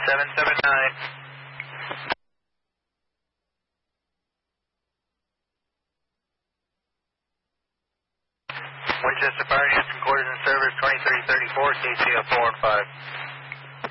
779. Winchester Fire Engine quarters in service 2334, KCF 4 and 5.